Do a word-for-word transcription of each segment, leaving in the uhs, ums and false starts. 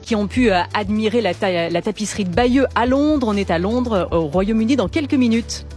qui ont pu admirer la, ta- la tapisserie de Bayeux à Londres. On est à Londres, au Royaume-Uni, dans quelques minutes.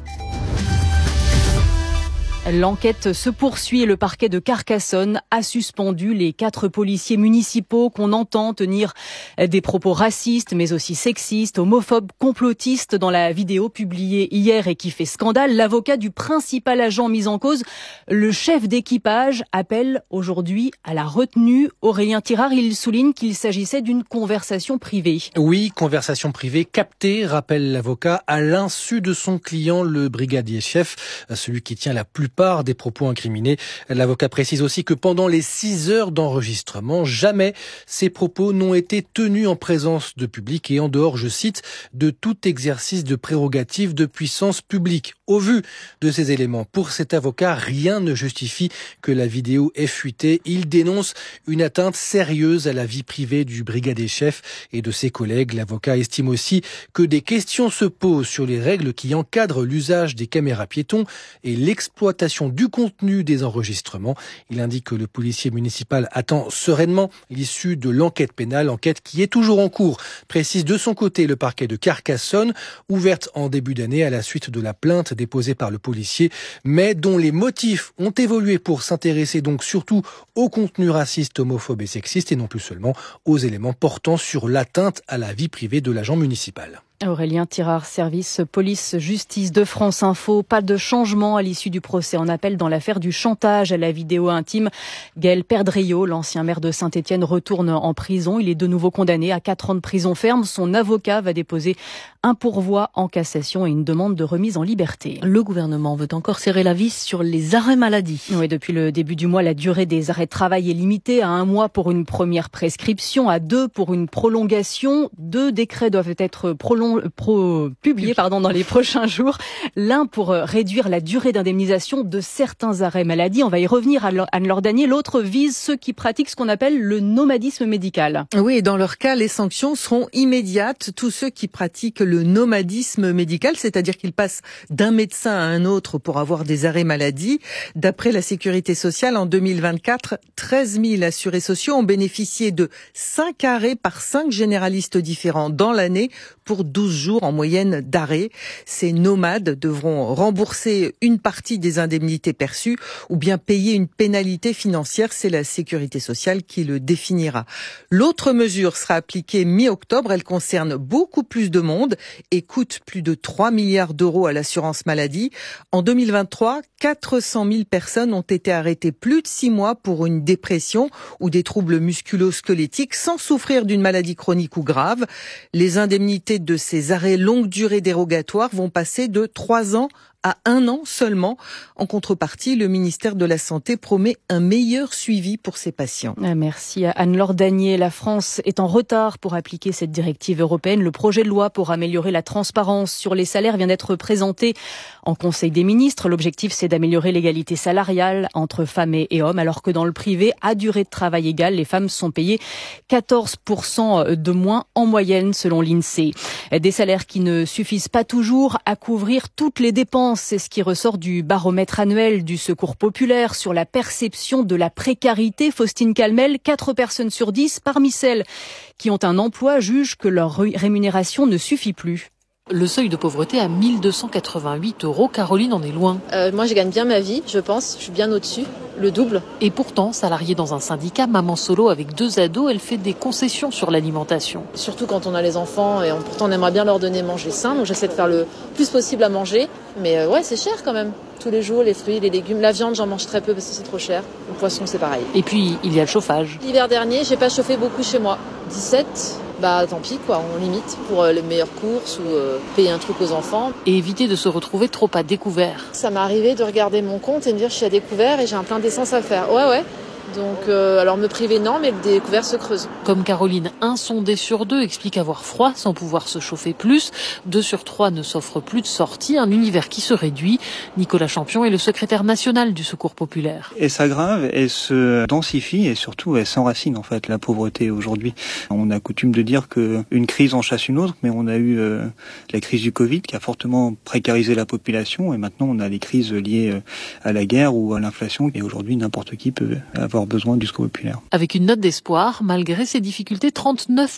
L'enquête se poursuit et le parquet de Carcassonne a suspendu les quatre policiers municipaux qu'on entend tenir des propos racistes, mais aussi sexistes, homophobes, complotistes dans la vidéo publiée hier et qui fait scandale. L'avocat du principal agent mis en cause, le chef d'équipage, appelle aujourd'hui à la retenue. Aurélien Tirard, il souligne qu'il s'agissait d'une conversation privée. Oui, conversation privée captée, rappelle l'avocat, à l'insu de son client, le brigadier chef, celui qui tient la plupart des propos incriminés. L'avocat précise aussi que pendant les six heures d'enregistrement, jamais ces propos n'ont été tenus en présence de public et en dehors, je cite, de tout exercice de prérogative de puissance publique. Au vu de ces éléments, pour cet avocat, rien ne justifie que la vidéo ait fuité. Il dénonce une atteinte sérieuse à la vie privée du brigadier chef et de ses collègues. L'avocat estime aussi que des questions se posent sur les règles qui encadrent l'usage des caméras piétons et l'exploitation du contenu des enregistrements. Il indique que le policier municipal attend sereinement l'issue de l'enquête pénale, enquête qui est toujours en cours. Précise de son côté le parquet de Carcassonne, ouverte en début d'année à la suite de la plainte déposée par le policier, mais dont les motifs ont évolué pour s'intéresser donc surtout au contenu raciste, homophobe et sexiste et non plus seulement aux éléments portant sur l'atteinte à la vie privée de l'agent municipal. Aurélien Tirard, service police-justice de France Info. Pas de changement à l'issue du procès en appel dans l'affaire du chantage à la vidéo intime. Gaël Perdriau, l'ancien maire de Saint-Étienne, retourne en prison. Il est de nouveau condamné à quatre ans de prison ferme. Son avocat va déposer un pourvoi en cassation et une demande de remise en liberté. Le gouvernement veut encore serrer la vis sur les arrêts maladie. Oui, depuis le début du mois, la durée des arrêts de travail est limitée à un mois pour une première prescription, à deux pour une prolongation. Deux décrets doivent être prolongés Pro, publié pardon, dans les prochains jours. L'un pour réduire la durée d'indemnisation de certains arrêts maladie. On va y revenir, Anne-Laure Danier. L'autre vise ceux qui pratiquent ce qu'on appelle le nomadisme médical. Oui, et dans leur cas, les sanctions seront immédiates. Tous ceux qui pratiquent le nomadisme médical, c'est-à-dire qu'ils passent d'un médecin à un autre pour avoir des arrêts maladie. D'après la Sécurité sociale, en deux mille vingt-quatre, treize mille assurés sociaux ont bénéficié de cinq arrêts par cinq généralistes différents dans l'année pour douze jours en moyenne d'arrêt. Ces nomades devront rembourser une partie des indemnités perçues ou bien payer une pénalité financière. C'est la Sécurité sociale qui le définira. L'autre mesure sera appliquée mi-octobre. Elle concerne beaucoup plus de monde et coûte plus de trois milliards d'euros à l'assurance maladie. En deux mille vingt-trois, quatre cent mille personnes ont été arrêtées plus de six mois pour une dépression ou des troubles musculo-squelettiques sans souffrir d'une maladie chronique ou grave. Les indemnités de ces arrêts longue durée dérogatoires vont passer de trois ans à un an seulement. En contrepartie, le ministère de la Santé promet un meilleur suivi pour ses patients. Merci à Anne-Laure Danier. La France est en retard pour appliquer cette directive européenne. Le projet de loi pour améliorer la transparence sur les salaires vient d'être présenté en Conseil des ministres. L'objectif, c'est d'améliorer l'égalité salariale entre femmes et hommes, alors que dans le privé, à durée de travail égale, les femmes sont payées quatorze pour cent de moins en moyenne, selon l'INSEE. Des salaires qui ne suffisent pas toujours à couvrir toutes les dépenses. C'est ce qui ressort du baromètre annuel du Secours populaire sur la perception de la précarité. Faustine Calmel, quatre personnes sur dix, parmi celles qui ont un emploi, jugent que leur rémunération ne suffit plus. Le seuil de pauvreté à mille deux cent quatre-vingt-huit euros. Caroline en est loin. Euh, moi, je gagne bien ma vie, je pense. Je suis bien au-dessus, le double. Et pourtant, salariée dans un syndicat, maman solo avec deux ados, elle fait des concessions sur l'alimentation. Surtout quand on a les enfants et on, pourtant on aimerait bien leur donner manger sain. Donc j'essaie de faire le plus possible à manger. Mais euh, ouais, c'est cher quand même. Tous les jours, les fruits, les légumes. La viande, j'en mange très peu parce que c'est trop cher. Le poisson, c'est pareil. Et puis, il y a le chauffage. L'hiver dernier, j'ai pas chauffé beaucoup chez moi. dix-sept, bah tant pis quoi, on limite pour euh, les meilleures courses ou euh, payer un truc aux enfants. Et éviter de se retrouver trop à découvert. Ça m'est arrivé de regarder mon compte et de me dire je suis à découvert et j'ai un plein d'essence à faire. Ouais ouais. Donc, euh, alors me priver non, mais le découvert se creuse. Comme Caroline, un sondé sur deux explique avoir froid sans pouvoir se chauffer plus. Deux sur trois ne s'offrent plus de sortie, un univers qui se réduit. Nicolas Champion est le secrétaire national du Secours populaire. Elle s'aggrave, elle se densifie et surtout elle s'enracine en fait, la pauvreté aujourd'hui. On a coutume de dire qu'une crise en chasse une autre, mais on a eu euh, la crise du Covid qui a fortement précarisé la population et maintenant on a les crises liées euh, à la guerre ou à l'inflation et aujourd'hui n'importe qui peut avoir besoin du Secours populaire. Avec une note d'espoir, malgré ces difficultés, trente-neuf